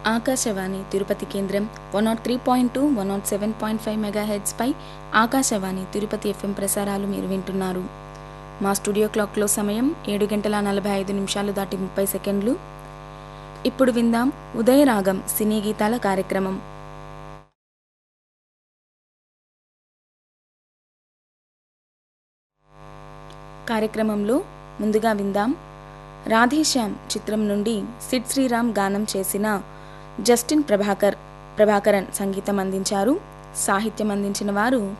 ఆకాశవాణి తిరుపతి కేంద్రం 103.2, 107.5 మెగాహెర్ట్జ్ పై ఆకాశవాణి తిరుపతి ఎఫ్ఎం ప్రసారాలు మీరు వింటున్నారు. మా స్టూడియో క్లాక్లో సమయం 7:45 దాటి 30 సెకండ్లు. ఇప్పుడు విందాం ఉదయరాగం సినీ గీతాల కార్యక్రమం. కార్యక్రమంలో ముందుగా విందాం రాధేశ్యామ్ చిత్రం నుండి సిద్ శ్రీరామ్ గానం చేసిన జస్టిన్ ప్రభాకరన్ సంగీతం అందించారు. సాహిత్యం అందించిన వారు